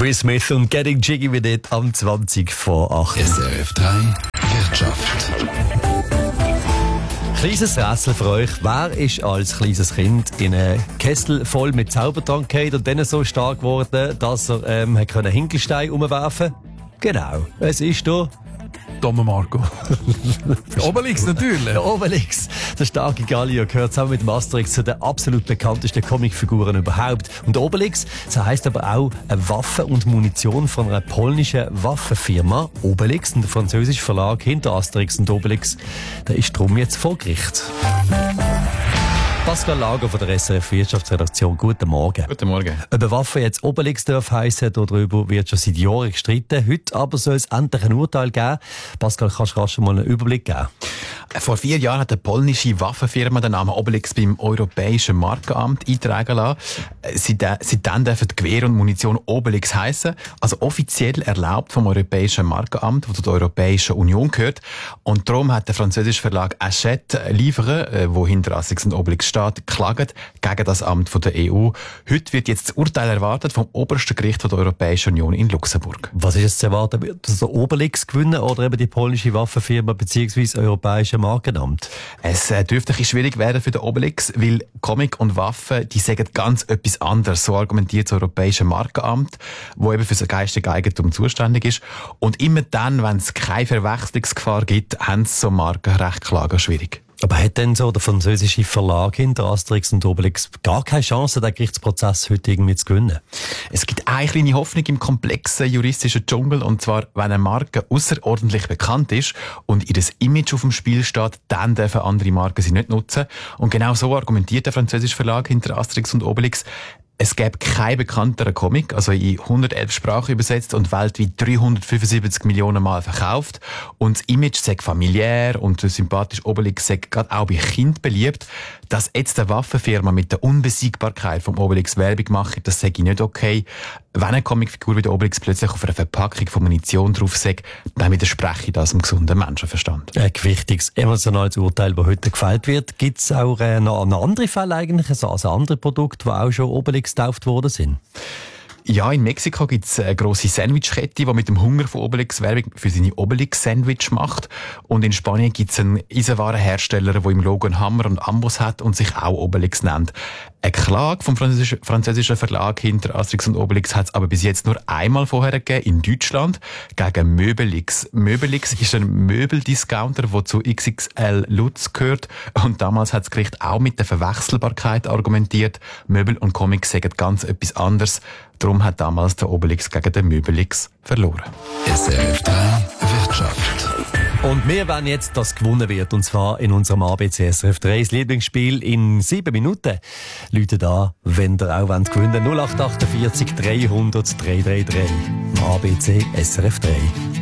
Will Smith und Getting Jiggy with It am 20 vor 8. SRF 3 Wirtschaft. Kleines Rätsel für euch. Wer ist als kleines Kind in einen Kessel voll mit Zaubertrank gefallen und dann so stark geworden, dass er Hinkelstein umwerfen konnte? Genau, es ist der Dumme Marco. Obelix natürlich. Der Obelix. Der starke Gallier gehört zusammen mit dem Asterix zu den absolut bekanntesten Comicfiguren überhaupt. Und Obelix, das heisst aber auch eine Waffe und Munition von einer polnischen Waffenfirma. Obelix, und der französische Verlag hinter Asterix und Obelix, der ist darum jetzt vor Gericht. Pascal Lager von der SRF Wirtschaftsredaktion, guten Morgen. Guten Morgen. Ob eine Waffe jetzt Obelix heissen darf, darüber wird schon seit Jahren gestritten. Heute aber soll es endlich ein Urteil geben. Pascal, kannst du rasch mal einen Überblick geben? Vor 4 Jahren hat eine polnische Waffenfirma den Namen Obelix beim Europäischen Markenamt eintragen lassen. Seitdem dürfen Gewehr und Munition Obelix heissen. Also offiziell erlaubt vom Europäischen Markenamt, das zur Europäischen Union gehört. Und darum hat der französische Verlag Hachette liefern, wo hinter Asterix und Obelix steht, geklagt gegen das Amt von der EU. Heute wird jetzt das Urteil erwartet vom obersten Gericht der Europäischen Union in Luxemburg. Was ist jetzt zu erwarten? Wird der Obelix gewinnen oder eben die polnische Waffenfirma bzw. das Europäische Markenamt? Es dürfte ein bisschen schwierig werden für den Obelix, weil Comic und Waffen, die sagen ganz etwas anderes. So argumentiert das Europäische Markenamt, wo eben für das geistige Eigentum zuständig ist. Und immer dann, wenn es keine Verwechslungsgefahr gibt, haben so Markenrechtklagen schwierig. Aber hat denn so der französische Verlag hinter Asterix und Obelix gar keine Chance, den Gerichtsprozess heute irgendwie zu gewinnen? Es gibt eine kleine Hoffnung im komplexen juristischen Dschungel, und zwar, wenn eine Marke außerordentlich bekannt ist und ihr Image auf dem Spiel steht, dann dürfen andere Marken sie nicht nutzen. Und genau so argumentiert der französische Verlag hinter Asterix und Obelix. Es gäbe keinen bekannteren Comic, also in 111 Sprachen übersetzt und weltweit 375 Millionen Mal verkauft. Und das Image sei familiär und der sympathische Obelix sei gerade auch bei Kindern beliebt. Dass jetzt eine Waffenfirma mit der Unbesiegbarkeit vom Obelix Werbung macht, das sage ich nicht okay. Wenn eine Comicfigur wie der Obelix plötzlich auf einer Verpackung von Munition drauf sagt, dann widerspreche ich das dem gesunden Menschenverstand. Ein wichtiges, emotionales Urteil, das heute gefällt wird. Gibt es auch noch andere Fälle eigentlich, also andere Produkte, die auch schon Obelix getauft worden sind? Ja, in Mexiko gibt es eine grosse Sandwichkette, die mit dem Hunger von Obelix Werbung für seine Obelix-Sandwich macht. Und in Spanien gibt es einen Eisenwarenhersteller, der im Logo einen Hammer und Amboss hat und sich auch Obelix nennt. Eine Klage vom französischen Verlag hinter Asterix und Obelix hat es aber bis jetzt nur einmal vorher gegeben, in Deutschland, gegen Möbelix. Möbelix ist ein Möbeldiscounter, der zu XXL Lutz gehört. Und damals hat das Gericht auch mit der Verwechselbarkeit argumentiert. Möbel und Comics sagen ganz etwas anderes. Darum hat damals der Obelix gegen den Möbelix verloren. SRF 3 Wirtschaft. Und wir wollen jetzt, dass gewonnen wird, und zwar in unserem ABC SRF 3 das Lieblingsspiel in 7 Minuten. Läutet an, wenn ihr auch gewinnen wollt. 0848 300 333. ABC SRF 3.